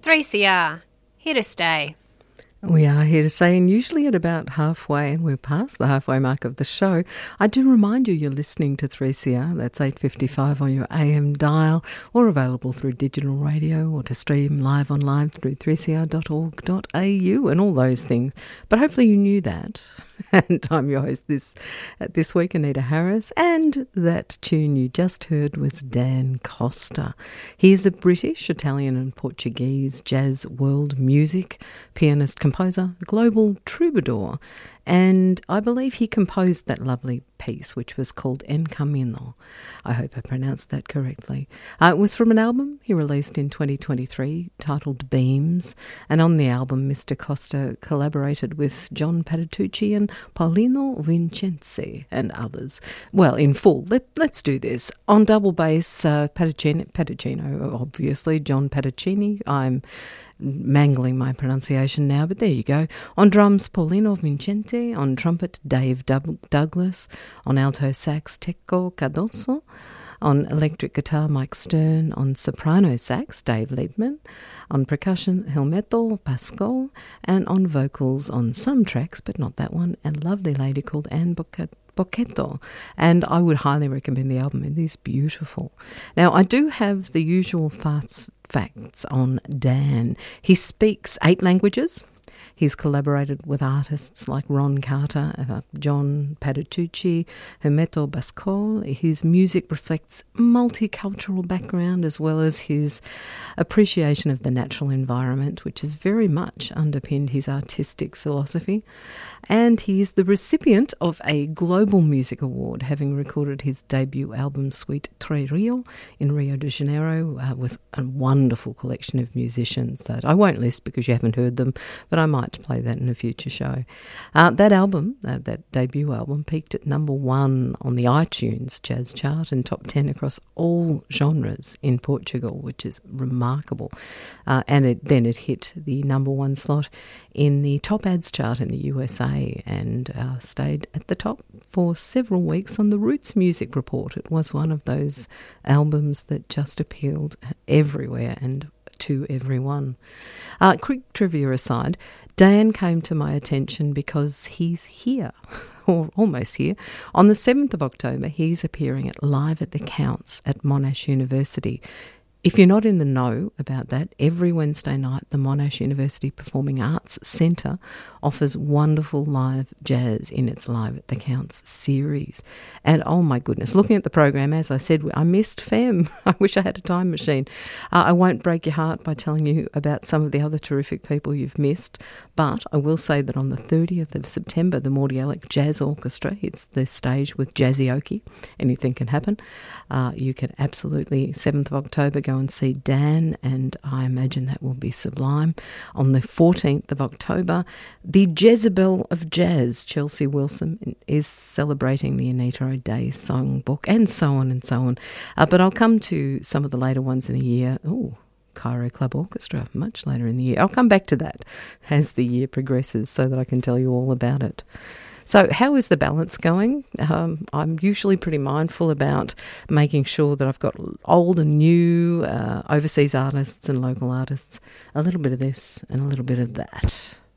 3CR, here to stay. We are here to say, and usually at about halfway, and we're past the halfway mark of the show, I do remind you you're listening to 3CR. That's 855 on your AM dial, or available through digital radio, or to stream live online through 3cr.org.au and all those things. But hopefully you knew that. And I'm your host this week, Anita Harris, and that tune you just heard was Dan Costa. He is a British, Italian and Portuguese jazz world music pianist, composer, global troubadour, and I believe he composed that lovely piece which was called En Camino. I hope I pronounced that correctly. It was from an album he released in 2023 titled Beams, and on the album Mr. Costa collaborated with John Patitucci and Paolino Vincenzi and others. Well, in full, let's do this. On double bass, Patticino, obviously, John Patticini. I'm mangling my pronunciation now, but there you go. On drums, Paolino Vincente. On trumpet, Dave Douglas. On alto sax, Tecco Cardoso. On electric guitar, Mike Stern. On soprano sax, Dave Liebman. On percussion, Helmeto Pascal. And on vocals, on some tracks, but not that one, a lovely lady called Anne Bocchetto, and I would highly recommend the album. It is beautiful. Now, I do have the usual facts on Dan. He speaks 8 languages. He's collaborated with artists like Ron Carter, John Patitucci, Hermeto Pascal. His music reflects multicultural background as well as his appreciation of the natural environment, which has very much underpinned his artistic philosophy. And he is the recipient of a Global Music Award, having recorded his debut album Suite Tre Rio in Rio de Janeiro with a wonderful collection of musicians that I won't list because you haven't heard them, but I might play that in a future show. That album, that debut album, peaked at number 1 on the iTunes jazz chart and top 10 across all genres in Portugal, which is remarkable. And it hit the number 1 slot in the top ads chart in the USA and stayed at the top for several weeks on the Roots Music Report. It was one of those albums that just appealed everywhere and to everyone. Quick trivia aside, Dan came to my attention because he's here, or almost here. On the 7th of October, he's appearing at Live at the Counts at Monash University. If you're not in the know about that, every Wednesday night the Monash University Performing Arts Centre offers wonderful live jazz in its Live at the Counts series. And oh my goodness, looking at the program, as I said, I missed Fem. I wish I had a time machine. I won't break your heart by telling you about some of the other terrific people you've missed, but I will say that on the 30th of September, the Mordialloc Jazz Orchestra hits the stage with Jazzioki. Anything can happen. You can absolutely, 7th of October, go and see Dan, and I imagine that will be sublime. On the 14th of October, the Jezebel of Jazz, Chelsea Wilson, is celebrating the Anita O'Day songbook, and so on and so on. But I'll come to some of the later ones in the year. Cairo Club Orchestra, much later in the year. I'll come back to that as the year progresses so that I can tell you all about it. So how is the balance going? I'm usually pretty mindful about making sure that I've got old and new, overseas artists and local artists, a little bit of this and a little bit of that.